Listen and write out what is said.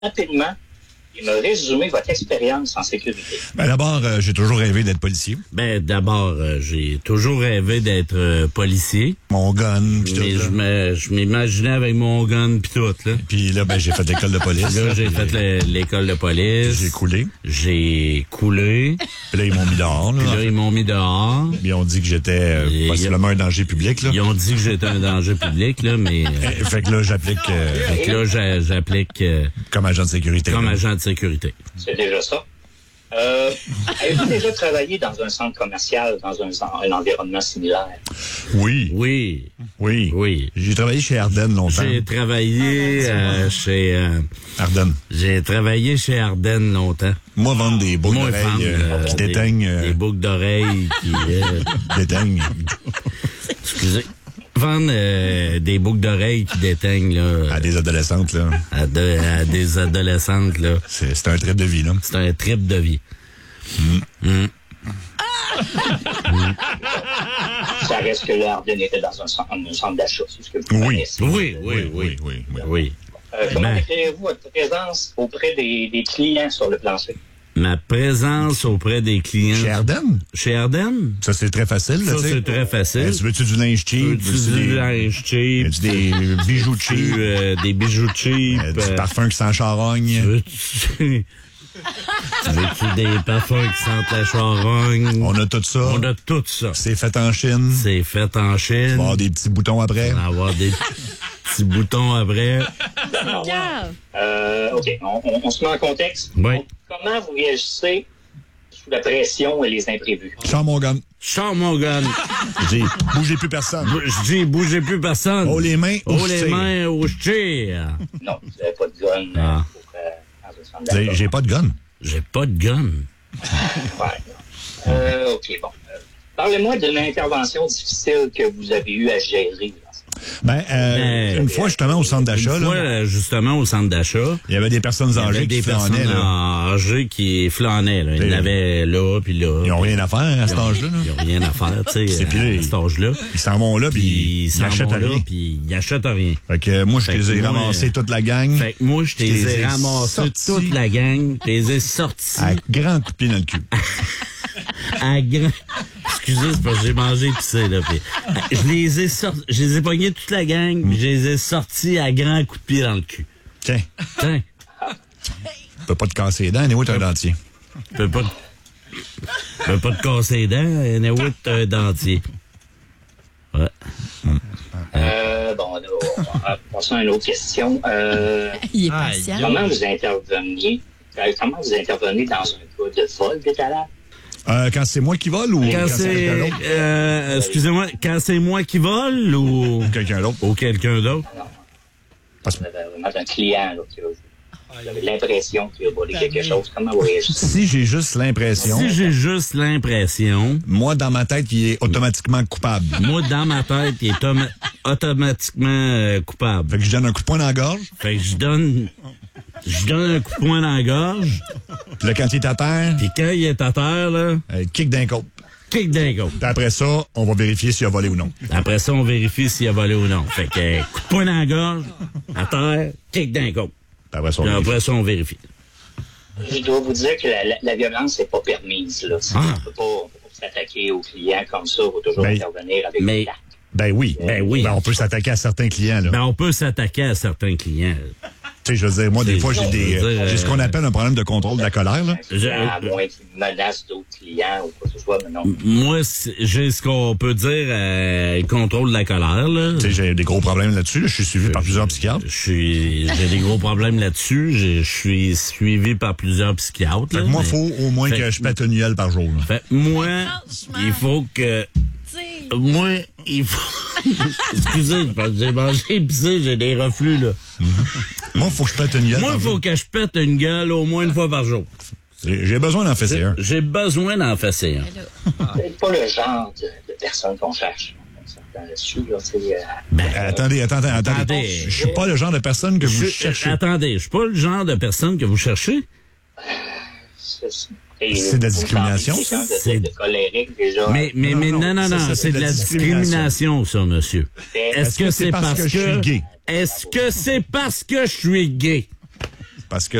rapidement et me résumer votre expérience en sécurité? Ben d'abord, j'ai toujours rêvé d'être policier. Ben d'abord, j'ai toujours rêvé d'être policier. Mon gun, pis tout. Mais je m'imaginais avec mon gun pis tout, là. Puis là, ben j'ai fait l'école de police. Là, j'ai fait l'école de police. J'ai coulé. J'ai coulé. Puis là, ils m'ont mis dehors. Puis là, ils m'ont mis dehors. Ils ont dit que j'étais possiblement un danger public, là. Ils ont dit que j'étais un danger public, là, mais... fait que là, j'applique... fait que là, j'applique... comme agent de sécurité. Comme agent de sécurité. C'est déjà ça. Avez-vous déjà travaillé dans un centre commercial, dans un environnement similaire? Oui. Oui. Oui. Oui. J'ai travaillé chez Ardennes longtemps. J'ai travaillé chez... Ardennes. J'ai travaillé chez Ardennes longtemps. Moi, vendre des boucles d'oreilles qui déteignent... Des boucles d'oreilles qui... déteignent. Excusez. Vendre des boucles d'oreilles qui déteignent, là. À des adolescentes, là. À des adolescentes, là. C'est un trip de vie, là. C'est un trip de vie. Ça reste que l'Ardennes était dans un centre d'achat, c'est ce que vous connaissez. Oui. Comment décrivez-vous votre présence auprès des clients sur le plancher? Ma présence auprès des clients. Chez Ardennes? Chez Ardennes? Ça, c'est très facile, là, ça, c'est très facile. Tu veux-tu du linge cheap? Veux-tu du linge cheap? Des bijoux cheap? Des bijoux cheap? Du parfum qui sent charogne? Veux-tu des parfums qui sentent la charogne? On a tout ça. On a tout ça. C'est fait en Chine. C'est fait en Chine. Tu vas avoir des petits boutons après. On va avoir des petits boutons après. OK, on se met en contexte. Oui. Donc, comment vous réagissez sous la pression et les imprévus? Sors mon gun. Sors mon gun. J'ai bougez plus personne. Je dis, bougez plus personne. Haut les mains, haut les mains, au tire. Non, vous n'avez pas de gun dans un centre d'achat. J'ai pas de gun. J'ai pas de gun. Ouais. OK, bon. Parlez-moi d'une intervention difficile que vous avez eu à gérer. Une fois, justement, au centre d'achat, justement, au centre d'achat. Il y avait des personnes âgées qui flânaient, des personnes âgées qui flânaient, là. Ils l'avaient là, puis là. Ils n'ont rien à faire à cet âge-là, là. Ils n'ont rien à faire, tu sais, à cet âge-là. Ils s'en vont là, puis ils n'achètent rien. Puis ils n'achètent rien. Fait que moi, je les ai ramassés toute la gang. Fait que moi, je les ai ramassés toute la gang. Je les ai sortis. À grand coup de pied dans le cul. Excusez, c'est parce que j'ai mangé épicé, là. Puis, je les ai pognés toute la gang, puis je les ai sortis à grands coups de pied dans le cul. Tiens. Tu peux pas te casser les dents, anyway, t'as un dentier. Tu peux pas te casser les dents, anyway, t'as un dentier. Ouais. Bon, on va passer à une autre question. Il est patient. Comment vous intervenez dans un cas de vol d'étalage? Quand c'est moi qui vole ou quand c'est quelqu'un d'autre? Excusez-moi, quand c'est moi qui vole ou quelqu'un d'autre? Non. Parce que vous avez vraiment un client là, qui vous avez l'impression qu'il a volé quelque chose. Comment vous réagissez? Si j'ai juste l'impression, moi, dans ma tête, il est automatiquement coupable. Moi, dans ma tête, il est automatiquement coupable. Fait que je donne un coup de poing dans la gorge. Fait que je donne un coup de poing dans la gorge. Puis là, quand il est à terre... Puis quand il est à terre, là... kick d'un côte. Kick d'un côte. Puis après ça, on va vérifier s'il a volé ou non. Après ça, on vérifie s'il a volé ou non. Fait que coup de poing dans la gorge, à terre, kick d'un côte. Après ça, on vérifie. Je dois vous dire que la violence n'est pas permise. Là. On ne peut pas s'attaquer aux clients comme ça. Il faut toujours intervenir avec des actes. Ben oui. On peut s'attaquer à certains clients. Là. On peut s'attaquer à certains clients. Tu sais, je veux dire, moi, des fois, j'ai ce qu'on appelle un problème de contrôle de la colère, là. À moins qu'ils menacent d'autres clients ou quoi que ce soit, mais non. Moi, j'ai ce qu'on peut dire, le contrôle de la colère, là. Tu sais, j'ai des gros problèmes là-dessus, là. Je suis suivi par plusieurs psychiatres. J'ai des gros problèmes là-dessus. Je suis suivi par plusieurs psychiatres, là. Fait que moi, faut au moins que je pète une gueule par jour, là. Fait moi, il faut que... Excusez, parce que j'ai mangé épicé, j'ai des reflux, là. Moi, il faut que je pète une gueule. Moi, il faut que je pète une gueule au moins une fois par jour. J'ai besoin d'en fesser un. J'ai besoin d'en fesser un. C'est pas le genre de personne qu'on cherche. Attendez. Je suis pas le genre de personne que vous cherchez. Attendez, je suis pas le genre de personne que vous cherchez. C'est de la discrimination. C'est de colérique, déjà. Mais non, c'est de la discrimination, ça, monsieur. Est-ce que c'est parce que je suis gay? Est-ce que c'est parce que je suis gay? parce que